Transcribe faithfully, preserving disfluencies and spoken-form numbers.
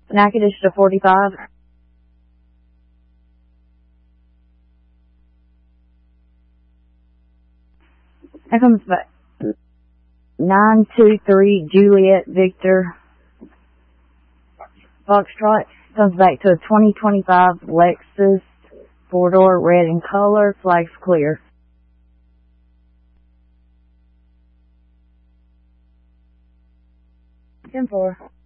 Natchitoches to forty-five. That comes back. nine two three Juliet Victor Foxtrot. Comes back to a twenty twenty-five Lexus four-door, red in color, flags clear. ten four.